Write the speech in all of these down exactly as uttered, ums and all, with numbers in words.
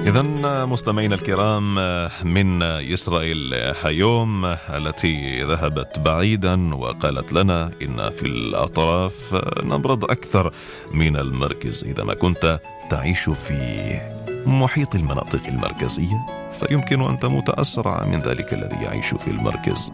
إذن مستمعينا الكرام، من إسرائيل هيوم التي ذهبت بعيدا وقالت لنا إن في الأطراف نبرد أكثر من المركز. إذا ما كنت تعيش في محيط المناطق المركزية فيمكن أن تموت أسرع من ذلك الذي يعيش في المركز.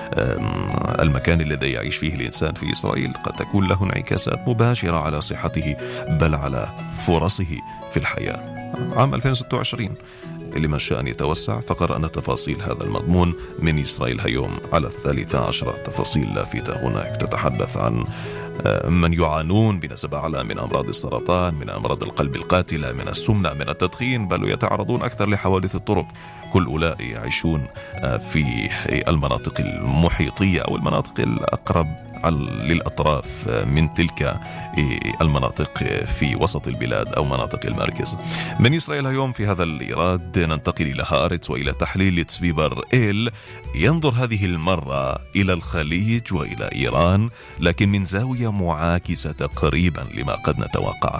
المكان الذي يعيش فيه الإنسان في إسرائيل قد تكون له انعكاسات مباشرة على صحته بل على فرصه في الحياة. عام ألفين وستة وعشرين لمن شاء أن يتوسع فقرأنا تفاصيل هذا المضمون من إسرائيل هيوم على الثالثة عشرة. تفاصيل لافتة هناك تتحدث عن من يعانون بنسبة أعلى من أمراض السرطان، من أمراض القلب القاتلة، من السمنة، من التدخين، بل يتعرضون أكثر لحوادث الطرق. كل أولئك يعيشون في المناطق المحيطية أو المناطق الأقرب للأطراف من تلك المناطق في وسط البلاد أو مناطق المركز. من إسرائيل اليوم في هذا الإيراد ننتقل إلى هآرتس وإلى تحليل تسفي بر-إيل ينظر هذه المرة إلى الخليج وإلى إيران، لكن من زاوية معاكسة تقريبا لما قد نتوقعه.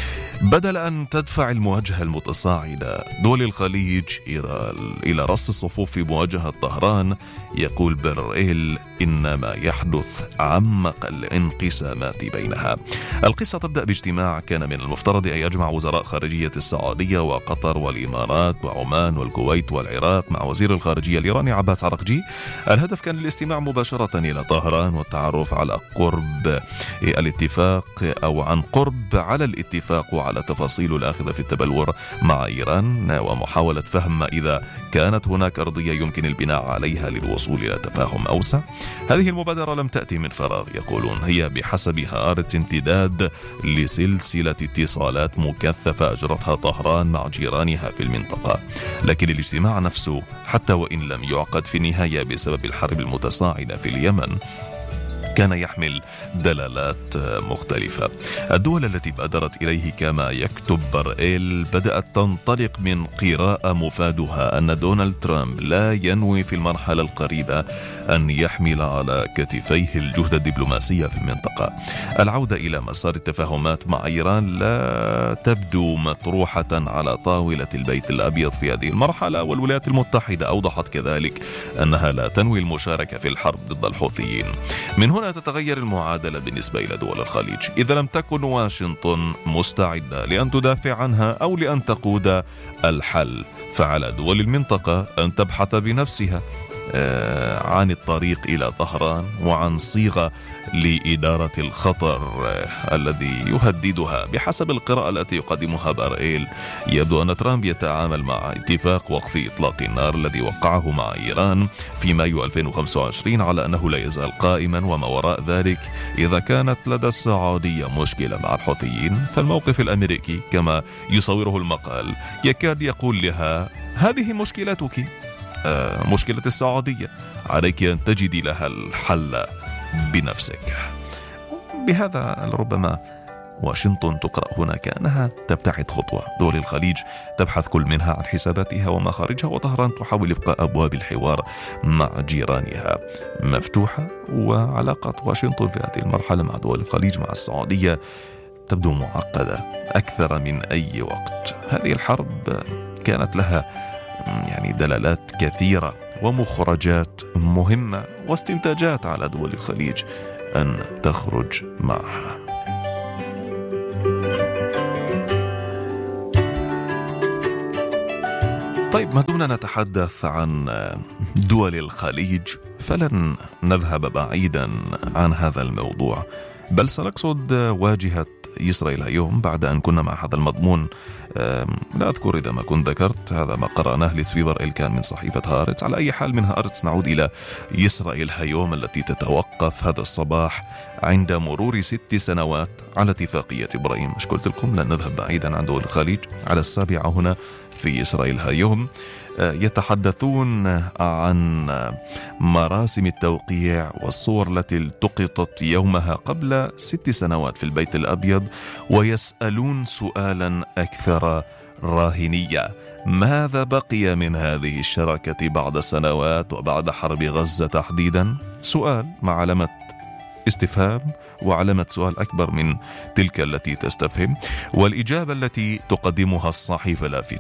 بدل أن تدفع المواجهة المتصاعدة دول الخليج إلى رص الصفوف في مواجهة طهران، يقول بر-إيل إن ما يحدث عمق الانقسامات بينها. القصة تبدأ باجتماع كان من المفترض أن يجمع وزراء خارجية السعودية وقطر والإمارات وعمان والكويت والعراق مع وزير الخارجية الإيراني عباس عرقجي. الهدف كان الاستماع مباشرة إلى طهران والتعرف على قرب الاتفاق أو عن قرب على الاتفاق وعلى تفاصيل الآخذة في التبلور مع إيران، ومحاولة فهم إذا كانت هناك أرضية يمكن البناء عليها للوصول إلى تفاهم أوسع. هذه المبادرة لم تأتي من فراغ، يقولون هي بحسب هآرتس امتداد لسلسلة اتصالات مكثفة أجرتها طهران مع جيرانها في المنطقة. لكن الاجتماع نفسه حتى وإن لم يعقد في النهاية بسبب الحرب المتصاعدة في اليمن كان يحمل دلالات مختلفة. الدول التي بادرت إليه كما يكتب بر-إيل بدأت تنطلق من قراءة مفادها أن دونالد ترامب لا ينوي في المرحلة القريبة أن يحمل على كتفيه الجهد الدبلوماسي في المنطقة. العودة إلى مسار التفاهمات مع إيران لا تبدو مطروحة على طاولة البيت الأبيض في هذه المرحلة، والولايات المتحدة أوضحت كذلك أنها لا تنوي المشاركة في الحرب ضد الحوثيين. من هنا تتغير المعادلة بالنسبة إلى دول الخليج. إذا لم تكن واشنطن مستعدة لأن تدافع عنها أو لأن تقود الحل، فعلى دول المنطقة أن تبحث بنفسها عن الطريق إلى طهران وعن صيغة لإدارة الخطر الذي يهددها. بحسب القراءة التي يقدمها بر-إيل يبدو أن ترامب يتعامل مع اتفاق وقف إطلاق النار الذي وقعه مع إيران في مايو ألفين وخمسة وعشرين على أنه لا يزال قائما، وما وراء ذلك إذا كانت لدى السعودية مشكلة مع الحوثيين فالموقف الأمريكي كما يصوره المقال يكاد يقول لها هذه مشكلتك، مشكلة السعودية، عليك أن تجدي لها الحل بنفسك. بهذا ربما واشنطن تقرأ هنا كأنها تبتعد خطوة. دول الخليج تبحث كل منها عن حساباتها ومخارجها، وطهران تحاول إبقاء أبواب الحوار مع جيرانها مفتوحة. وعلاقة واشنطن في هذه المرحلة مع دول الخليج مع السعودية تبدو معقدة أكثر من أي وقت. هذه الحرب كانت لها يعني دلالات كثيرة ومخرجات مهمة واستنتاجات على دول الخليج أن تخرج معها. طيب، ما دمنا نتحدث عن دول الخليج فلن نذهب بعيدا عن هذا الموضوع، بل سنقصد واجهة إسرائيل اليوم بعد أن كنا مع هذا المضمون. لا أذكر إذا ما كنت ذكرت، هذا ما قرأناه لتسفي بر-إيل كان من صحيفة هآرتس. على أي حال، من هآرتس نعود إلى إسرائيل اليوم التي تتوقف هذا الصباح عند مرور ست سنوات على اتفاقية إبراهيم. مش قلت لكم لن نذهب بعيدا عن دول الخليج. على السابعة هنا في إسرائيل اليوم يتحدثون عن مراسم التوقيع والصور التي التقطت يومها قبل ست سنوات في البيت الأبيض، ويسألون سؤالا أكثر راهنية: ماذا بقي من هذه الشراكة بعد سنوات وبعد حرب غزة تحديدا؟ سؤال مع علامة استفهام وعلامة سؤال أكبر من تلك التي تستفهم. والإجابة التي تقدمها الصحيفة لافتة: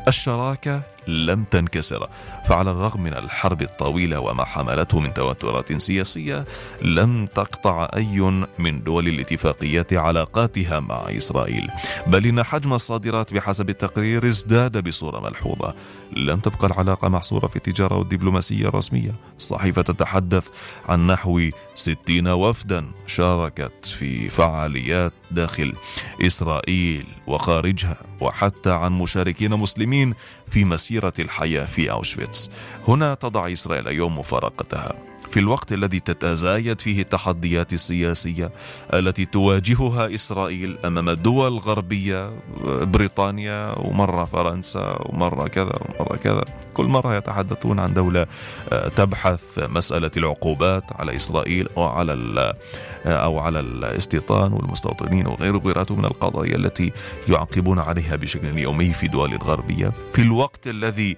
الشراكة لم تنكسر، فعلى الرغم من الحرب الطويلة وما حملته من توترات سياسية لم تقطع أي من دول الاتفاقيات علاقاتها مع إسرائيل، بل إن حجم الصادرات بحسب التقرير ازداد بصورة ملحوظة. لم تبقى العلاقة محصورة في التجارة والدبلوماسية الرسمية. الصحيفة تتحدث عن نحو ستين وفدا شاركت في فعاليات داخل إسرائيل وخارجها، وحتى عن مشاركين مسلمين في مسيرة الحياة في أوشفيتس. هنا تضع إسرائيل اليوم مفارقتها في الوقت الذي تتزايد فيه التحديات السياسية التي تواجهها إسرائيل أمام الدول الغربية، بريطانيا ومرة فرنسا ومرة كذا ومرة كذا، كل مرة يتحدثون عن دولة تبحث مسألة العقوبات على إسرائيل أو على أو على الاستيطان والمستوطنين وغيره غيراته من القضايا التي يعاقبون عليها بشكل يومي في دول غربية، في الوقت الذي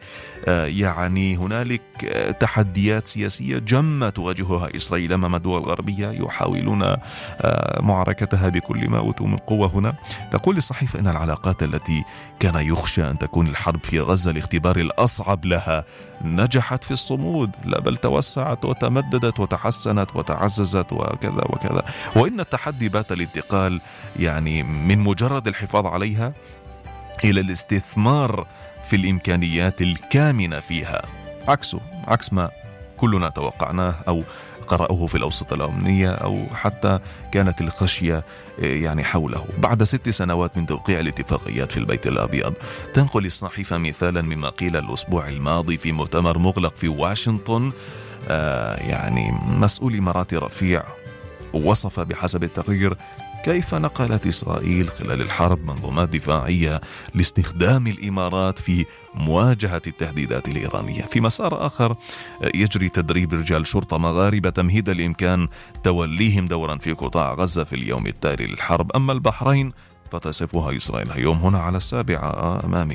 يعني هنالك تحديات سياسية جمة تواجهها إسرائيل أمام الدول الغربية يحاولون معاركتها بكل ما أوتوا من قوة. هنا تقول الصحيفة إن العلاقات التي كان يخشى أن تكون الحرب في غزة الاختبار الأصعب لها نجحت في الصمود، لا بل توسعت وتمددت وتحسنت وتعززت وكذا وكذا، وإن التحدي بات الانتقال يعني من مجرد الحفاظ عليها إلى الاستثمار في الإمكانيات الكامنة فيها، عكسه عكس ما كلنا توقعناه أو قرأوه في الأوسط الأمنية أو حتى كانت الخشية يعني حوله. بعد ست سنوات من توقيع الاتفاقيات في البيت الأبيض، تنقل الصحيفة مثالا مما قيل الأسبوع الماضي في مؤتمر مغلق في واشنطن. آه يعني مسؤول إماراتي رفيع وصف بحسب التقرير كيف نقلت إسرائيل خلال الحرب منظومات دفاعية لاستخدام الإمارات في مواجهة التهديدات الإيرانية. في مسار آخر يجري تدريب رجال شرطة مغاربة تمهيدا لإمكان توليهم دورا في قطاع غزة في اليوم التالي للحرب. أما البحرين فتصفها إسرائيل اليوم هنا على السابعة أمامي،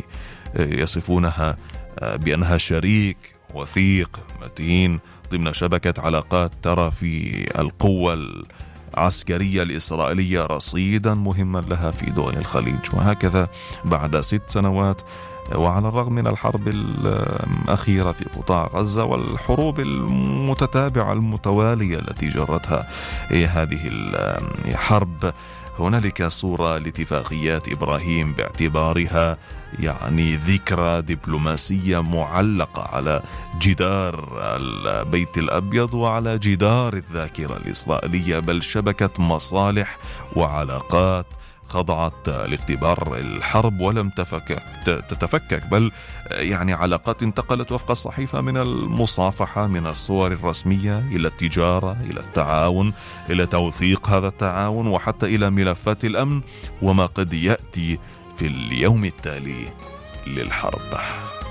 يصفونها بأنها شريك وثيق متين ضمن شبكة علاقات ترى في القوة العسكرية الإسرائيلية رصيدا مهما لها في دول الخليج. وهكذا بعد ست سنوات وعلى الرغم من الحرب الأخيرة في قطاع غزة والحروب المتتابعة المتوالية التي جرتها هذه الحرب، هنالك صورة لاتفاقيات إبراهيم باعتبارها يعني ذكرى دبلوماسية معلقة على جدار البيت الأبيض وعلى جدار الذاكرة الإسرائيلية، بل شبكة مصالح وعلاقات خضعت لاختبار الحرب ولم تفكك تتفكك، بل يعني علاقات انتقلت وفق الصحيفة من المصافحة من الصور الرسمية إلى التجارة إلى التعاون إلى توثيق هذا التعاون وحتى إلى ملفات الأمن وما قد يأتي في اليوم التالي للحرب.